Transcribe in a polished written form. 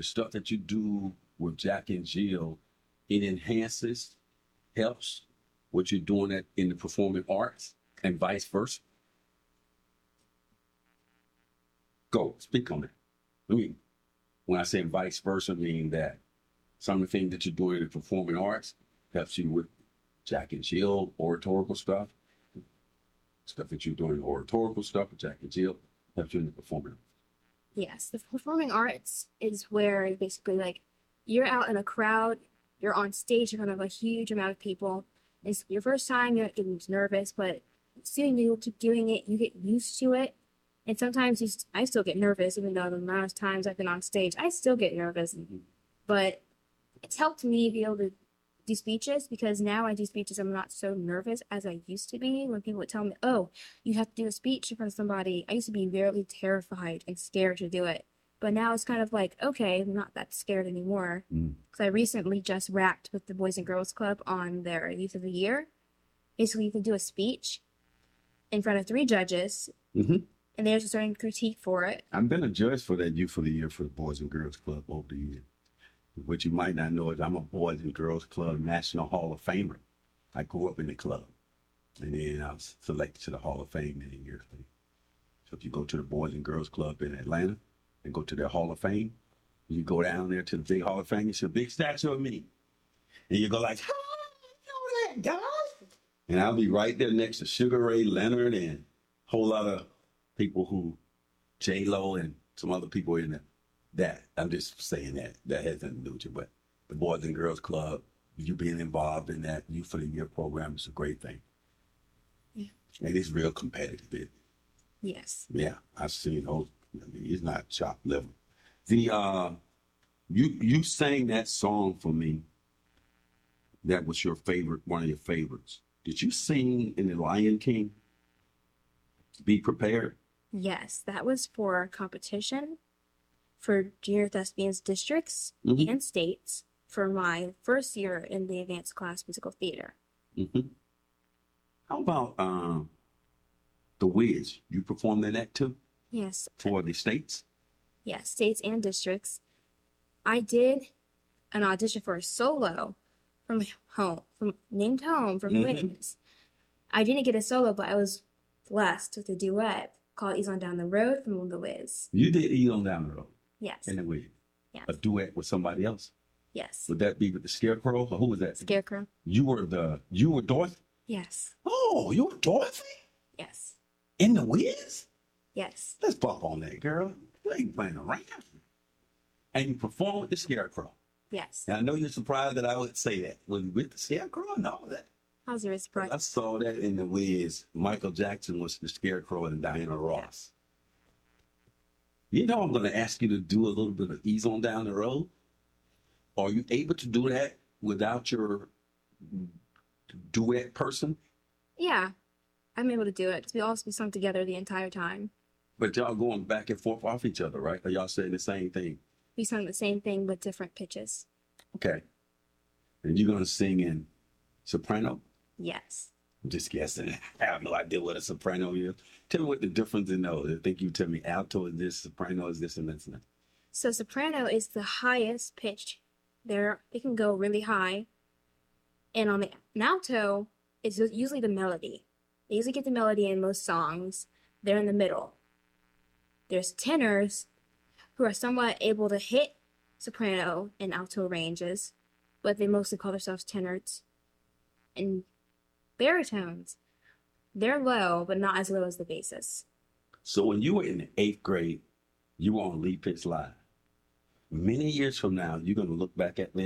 the stuff that you do with Jack and Jill, it enhances, helps what you're doing in the performing arts and vice versa? Go, speak on it. I mean, when I say vice versa, I mean that some of the things that you're doing in the performing arts helps you with Jack and Jill, oratorical stuff. Stuff that you're doing, oratorical stuff with Jack and Jill, helps you in the performing arts. Yes, the performing arts is where basically like you're out in a crowd, you're on stage in front of a huge amount of people. It's your first time, you're getting nervous, but soon you keep doing it, you get used to it. And sometimes I still get nervous, even though the amount of times I've been on stage, I still get nervous. But it's helped me be able to do speeches because now I do speeches, I'm not so nervous as I used to be. When people would tell me, oh, you have to do a speech in front of somebody, I used to be very terrified and scared to do it. But now it's kind of like, okay, I'm not that scared anymore. Because I recently just rapped with the Boys and Girls Club on their Youth of the Year. Basically, you can do a speech in front of 3 judges, and there's a certain critique for it. I've been a judge for that Youth of the Year for the Boys and Girls Club over the years. What you might not know is I'm a Boys and Girls Club National Hall of Famer. I grew up in the club, and then I was selected to the Hall of Fame many years later. So if you go to the Boys and Girls Club in Atlanta and go to their Hall of Fame, you go down there to the big Hall of Fame, it's a big statue of me. And you go like, how do you know that, guys? And I'll be right there next to Sugar Ray Leonard and a whole lot of people who, J-Lo and some other people in there. That, I'm just saying that has nothing to do with you, but the Boys and Girls Club, you being involved in that Youth of the Year program is a great thing. Yeah. And it's real competitive. Yes. Yeah, I've seen those. I mean, it's not chopped liver. The you sang that song for me. That was your favorite, one of your favorites. Did you sing in The Lion King? Be Prepared? Yes, that was for competition for junior thespians districts and states for my first year in the advanced class musical theater. How about The Wiz? You performed in that too? Yes. For the states? Yes, states and districts. I did an audition for a solo from named Home from Wiz. I didn't get a solo, but I was blessed with a duet called Ease on Down the Road from The Wiz. You did Ease on Down the Road? Yes. In The Wiz? Yes. A duet with somebody else? Yes. Would that be with the Scarecrow, or who was that? Scarecrow. You were Dorothy? Yes. Oh, you were Dorothy? Yes. In The Wiz? Yes. Let's bump on that, girl. You ain't playing around. And you performed with the Scarecrow? Yes. And I know you're surprised that I would say that. Was you with the Scarecrow? No, that. How's your surprise? I saw that in The Wiz. Michael Jackson was the Scarecrow and Diana Ross. You know, I'm going to ask you to do a little bit of Ease on Down the Road. Are you able to do that without your duet person? Yeah, I'm able to do it because we all sung together the entire time. But y'all going back and forth off each other, right? Or y'all saying the same thing? We sung the same thing with different pitches. Okay. And you're going to sing in soprano? Yes. I'm just guessing. I have no idea what a soprano is. Tell me what the difference in those. I think you tell me alto is this, soprano is this, and that's that. So soprano is the highest pitch. It can go really high. And on an alto, it's usually the melody. They usually get the melody in most songs. They're in the middle. There's tenors who are somewhat able to hit soprano and alto ranges, but they mostly call themselves tenors. And baritones, they're low, but not as low as the basses. So when you were in the 8th grade, you were on Lee Pitts Live. Many years from now, you're going to look back at